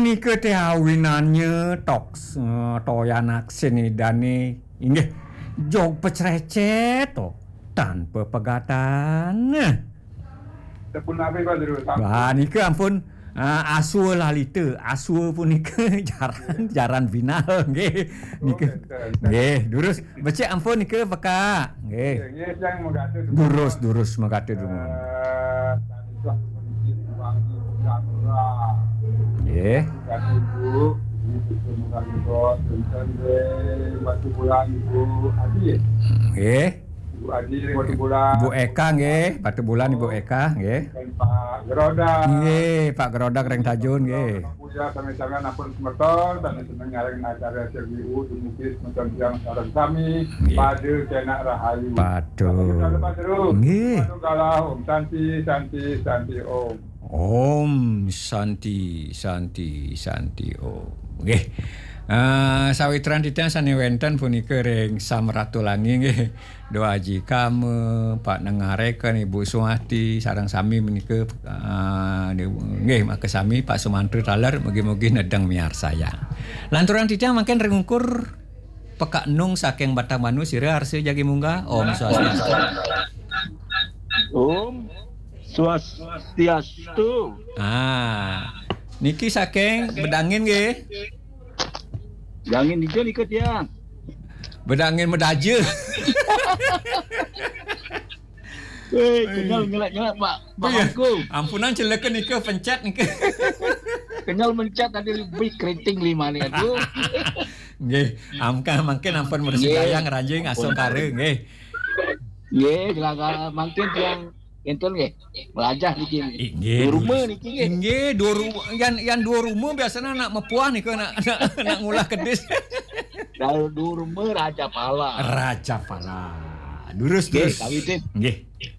nike teh awinannya tok toyanak seni dani inggih jog pecrecet to tanpa pegatan. Tepun apa kau dulu? Wah nike ampun asua lalite asua pun nike jaran final nggih nike nggih durus becek ampun nike peka nggih durus megate dulu nggih batu bulan Ibu Adi. Nggih. Ibu Adi batu bulan. Ibu Eka nggih, batu bulan Ibu Eka nggih. Pak Gerodak. Nggih, Pak Gerodak Reng Tajun nggih. Puja sami-sami napun semeton dan seneng ngareng acara CGU dumugi semeton yang sareng sami pada kena rahayu. Padu. Nggih. Kalau Om Santi Om. Om Santi Om. Nggih. Sawitran titang sane wenten punika ring samratulangi nggih. Doa Haji Kame, Pak Nengareken, Ibu Suwati sareng sami menika nggih make sami Pak Sumantri taler mugi-mugi nedeng miarsaya. Lanturan titang mangken ring ukur peka nung saking Batamanu sira harse jagi munggah Om Swastiastu. Om Swastiastu. Niki saking Bedangin nggih. Bedangin ijo ikut ya. Bedangin Medaje. Weh, kenyal ngelak-ngelak Pak Bangku. Ampunan celeken nike pencet nike. Kenyal mencet tadi lebih keriting 5 nih aku. Nggih, mangken ampun bersedaya ngranjing asung kare nggih. Nggih, silakan mangken yang enten nggih. Belajar niki. Nggih. Rumah niki nggih. Nggih, yang dua rumah biasanya nak mepuah nih nak ngulah kedis. Dua rumah Raja Pala. Durus. Nggih, kawitin. Nggih.